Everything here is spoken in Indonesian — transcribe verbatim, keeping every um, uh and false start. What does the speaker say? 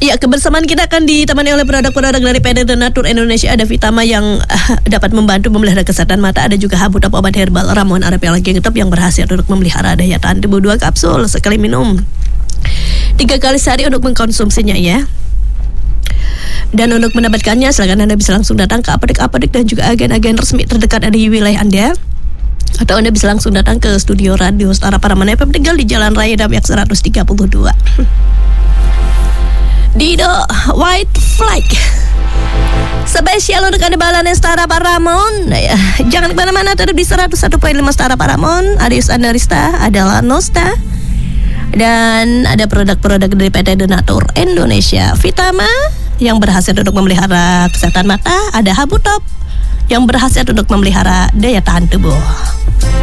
Iya, kebersamaan kita akan ditemani oleh produk-produk dari P D Donatur Indonesia. Ada Vitama yang uh, dapat membantu memelihara kesehatan mata. Ada juga Habutop obat herbal ramuan Arab yang lagi ngetop yang berhasil untuk memelihara daya tahan tubuh. Dua kapsul sekali minum, tiga kali sehari untuk mengkonsumsinya ya. Dan untuk mendapatkannya silakan Anda bisa langsung datang ke apotek-apotek dan juga agen-agen resmi terdekat di wilayah Anda. Atau Anda bisa langsung datang ke studio Radio Setara Paraman F M tinggal di Jalan Raya Dabiak seratus tiga puluh dua. Dido White Flag spesial untuk Anda Balane Setara Paramon ya. Jangan kemana-mana, tetap di seratus satu koma lima Setara Paramon. Adius Andarista, adalah Nosta. Dan ada produk-produk dari P T Donatur Indonesia. Vitama yang berhasil untuk memelihara kesehatan mata. Ada Habutop yang berhasil untuk memelihara daya tahan tubuh.